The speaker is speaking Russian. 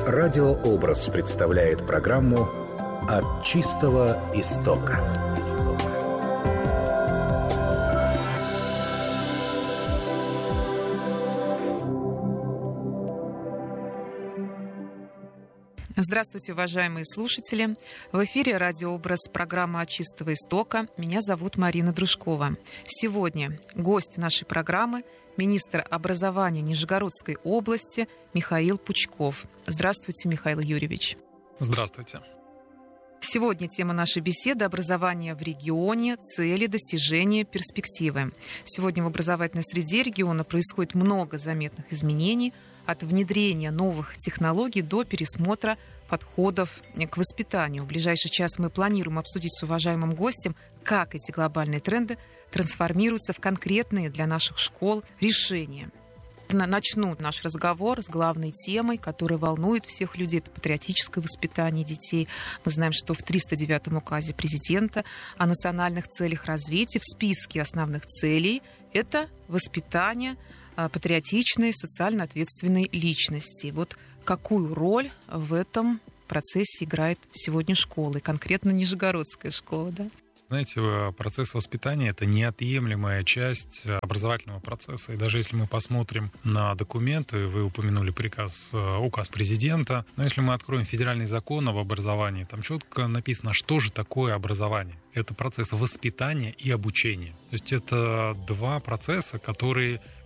Радиообраз представляет программу «От чистого истока». Здравствуйте, уважаемые слушатели! В эфире радиообраз программы «От чистого истока». Меня зовут Марина Дружкова. Сегодня гость нашей программы – министр образования Нижегородской области Михаил Пучков. Здравствуйте, Михаил Юрьевич. Здравствуйте. Сегодня тема нашей беседы – образование в регионе, цели, достижения, перспективы. Сегодня в образовательной среде региона происходит много заметных изменений, от внедрения новых технологий до пересмотра подходов к воспитанию. В ближайший час мы планируем обсудить с уважаемым гостем, как эти глобальные тренды трансформируются в конкретные для наших школ решения. Начну наш разговор с главной темой, которая волнует всех людей. Это патриотическое воспитание детей. Мы знаем, что в 309-м указе президента о национальных целях развития в списке основных целей это воспитание патриотичной, социально ответственной личности. Вот какую роль в этом процессе играет сегодня школа, и конкретно Нижегородская школа, да? Знаете, процесс воспитания – это неотъемлемая часть образовательного процесса. И даже если мы посмотрим на документы, вы упомянули указ президента, но если мы откроем федеральный закон об образовании, там четко написано, что же такое образование. Это процесс воспитания и обучения. То есть это два процесса, которые